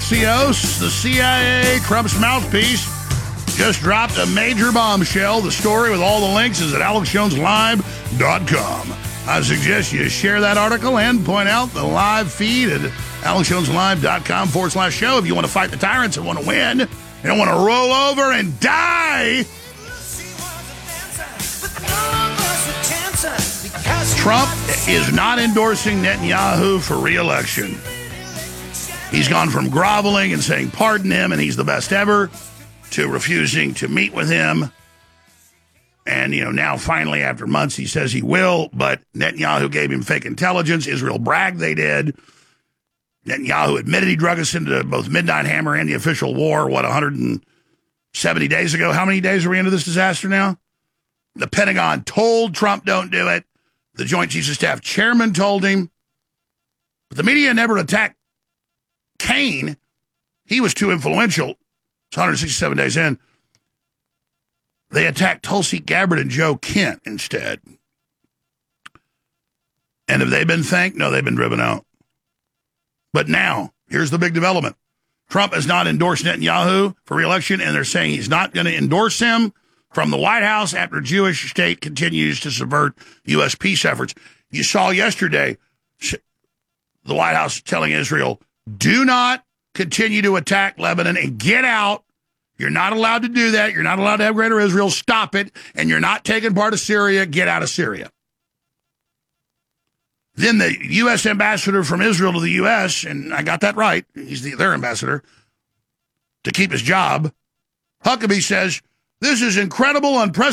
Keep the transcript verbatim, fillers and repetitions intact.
Axios, the C I A, Trump's mouthpiece, just dropped a major bombshell. The story with all the links is at alex jones live dot com. I suggest you share that article and point out the live feed at alex jones live dot com forward slash show if you want to fight the tyrants and want to win. You don't want to roll over and die. Trump is not endorsing Netanyahu for re-election. He's gone from groveling and saying pardon him and he's the best ever to refusing to meet with him. And, you know, now finally after months he says he will, but Netanyahu gave him fake intelligence. Israel bragged they did. Netanyahu admitted he drug us into both Midnight Hammer and the official war, what, one hundred seventy days ago? How many days are we into this disaster now? The Pentagon told Trump don't do it. The Joint Chiefs of Staff chairman told him. But the media never attacked Kane. He was too influential. It's one hundred sixty-seven days in. They attacked Tulsi Gabbard and Joe Kent instead. And have they been thanked? No, they've been driven out. But now, here's the big development. Trump has not endorsed Netanyahu for re-election, and they're saying he's not going to endorse him from the White House after Jewish state continues to subvert U S peace efforts. You saw yesterday the White House telling Israel, do not continue to attack Lebanon and get out. You're not allowed to do that. You're not allowed to have Greater Israel. Stop it. And you're not taking part of Syria. Get out of Syria. Then the U S ambassador from Israel to the U S, and I got that right, he's the, their ambassador, to keep his job, Huckabee says, this is incredible, unprecedented.